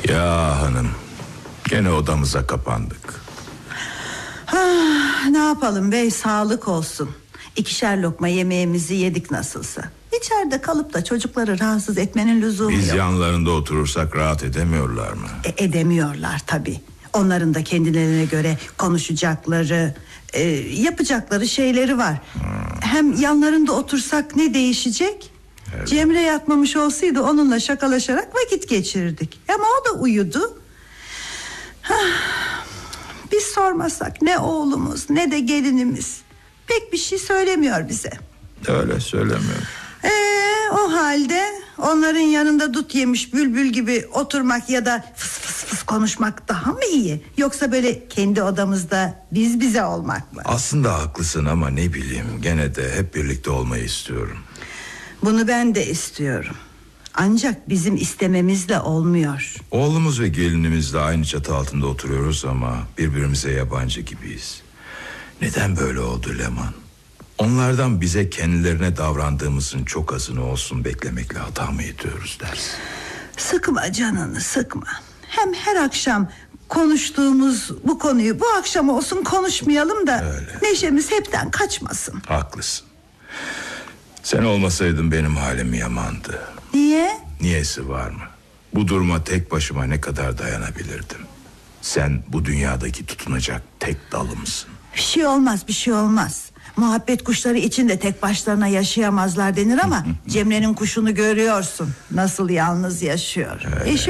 Ya hanım, gene odamıza kapandık. Ne yapalım bey, sağlık olsun. 2'şer lokma yemeğimizi yedik nasılsa. İçeride kalıp da çocukları rahatsız etmenin lüzumu Biz yok. yanlarında oturursak rahat edemiyorlar mı? Edemiyorlar tabii. Onların da kendilerine göre konuşacakları, yapacakları şeyleri var. Hem yanlarında otursak ne değişecek? Evet. Cemre yatmamış olsaydı onunla şakalaşarak vakit geçirirdik. Ama o da uyudu. Biz sormasak ne oğlumuz ne de gelinimiz pek bir şey söylemiyor bize. Öyle söylemiyor. O halde onların yanında dut yemiş bülbül gibi oturmak ya da fıs fıs fıs konuşmak daha mı iyi? Yoksa böyle kendi odamızda biz bize olmak mı? Aslında haklısın ama ne bileyim, gene de hep birlikte olmayı istiyorum. Bunu ben de istiyorum. Ancak bizim istememizle olmuyor. Oğlumuz ve gelinimizle aynı çatı altında oturuyoruz ama birbirimize yabancı gibiyiz. Neden böyle oldu Leman? Onlardan bize kendilerine davrandığımızın çok azını olsun beklemekle hata mı ediyoruz dersin? Sıkma canını, sıkma. Hem her akşam konuştuğumuz bu konuyu bu akşam olsun konuşmayalım da öyle. Neşemiz hepten kaçmasın. Haklısın. Sen olmasaydın benim halim yamandı. Niye? Niyesi var mı? Bu duruma tek başıma ne kadar dayanabilirdim? Sen bu dünyadaki tutunacak tek dalımsın. Bir şey olmaz, bir şey olmaz. Muhabbet kuşları için de tek başlarına yaşayamazlar denir ama Cemre'nin kuşunu görüyorsun. Nasıl yalnız yaşıyor. Eşi